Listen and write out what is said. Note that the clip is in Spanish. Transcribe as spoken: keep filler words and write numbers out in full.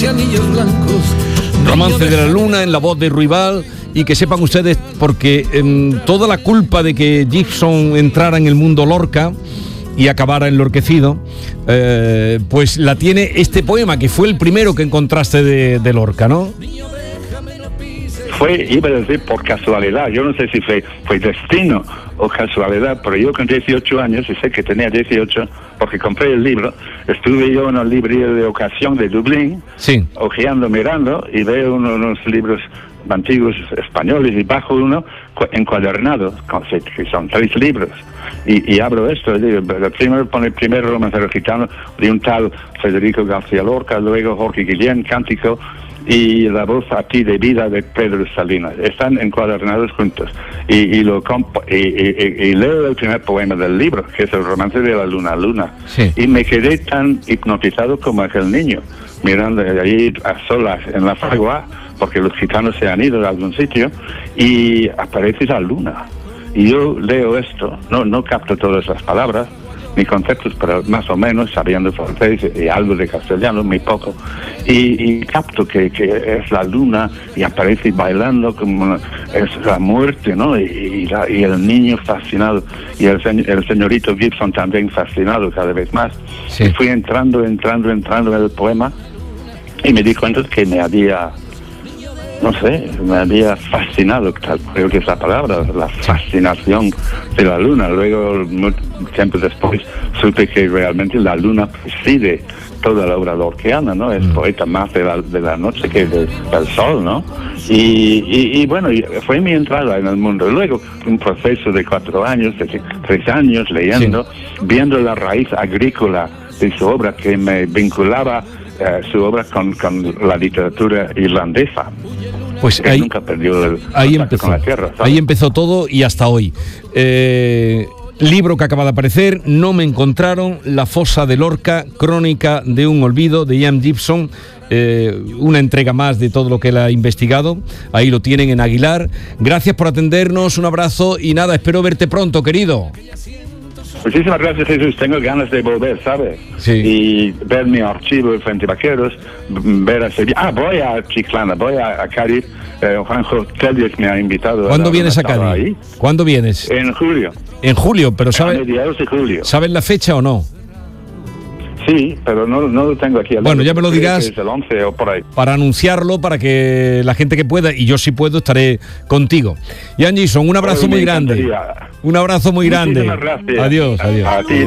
y anillos blancos. Romance de la Luna en la voz de Ruibal. Y que sepan ustedes, porque eh, toda la culpa de que Gibson entrara en el mundo Lorca y acabara enlorquecido, eh, pues la tiene este poema, que fue el primero que encontraste de, de Lorca, ¿no? Fue, iba a decir, por casualidad. Yo no sé si fue, fue destino o casualidad, pero yo con dieciocho años, y sé que tenía dieciocho, porque compré el libro, estuve yo en una librería de ocasión de Dublín, sí, ojeando, mirando, y veo uno, unos libros antiguos españoles, y bajo uno encuadernado, que son tres libros, y, y abro esto, y digo, el primero pone el primer romancero gitano de un tal Federico García Lorca, luego Jorge Guillén, Cántico, y La voz a ti de vida de Pedro Salinas. Están encuadernados juntos, y, y lo comp- y, y, y, y leo el primer poema del libro, que es el romance de la luna luna, sí. Y me quedé tan hipnotizado como aquel niño, mirando allí a solas en la fragua, porque los gitanos se han ido a algún sitio, y aparece la luna. Y yo leo esto, no, no capto todas las palabras ni conceptos, pero más o menos, sabiendo francés y algo de castellano, muy poco, y, y capto que, que es la luna, y aparece bailando como es la muerte, ¿no? Y, y, la, y el niño fascinado, y el, el señorito Gibson también fascinado cada vez más. Sí. Y fui entrando, entrando, entrando en el poema, y me di cuenta que me había... no sé, me había fascinado, creo que es la palabra, la fascinación de la luna. Luego, mucho tiempo después, supe que realmente la luna preside toda la obra lorquiana, ¿no? Es mm. poeta más de la, de la noche que de, del sol, ¿no? Y, y, y bueno, fue mi entrada en el mundo. Luego, un proceso de cuatro años, de tres años, leyendo, sí. viendo la raíz agrícola de su obra, que me vinculaba eh, su obra con, con la literatura irlandesa. Pues que ahí, nunca perdió el ahí empezó, con la tierra, ¿sabes? Ahí empezó todo y hasta hoy. Eh, libro que acaba de aparecer, No me encontraron, La fosa de Lorca, crónica de un olvido, de Ian Gibson. Eh, una entrega más de todo lo que él ha investigado. Ahí lo tienen en Aguilar. Gracias por atendernos, un abrazo y nada, espero verte pronto, querido. Muchísimas gracias, Jesús. Tengo ganas de volver, ¿sabes? Sí. Y ver mi archivo frente a Vaqueros, ver a Sevilla. Ah, voy a Chiclana, voy a, a Cádiz. Eh, Juanjo Telles me ha invitado. ¿Cuándo a vienes a Cádiz? Ahí. ¿Cuándo vienes? En julio. En julio, pero ¿sabes? A mediados de julio. ¿Sabes la fecha o no? Sí, pero no, no lo tengo aquí. Bueno, ya me lo dirás. Es el once o por ahí. Para anunciarlo, para que la gente que pueda, y yo si puedo, estaré contigo. Ian Gibson, un abrazo Hoy muy me grande. encantaría. Un abrazo muy grande. Muchísimas gracias. Adiós, adiós. A ti.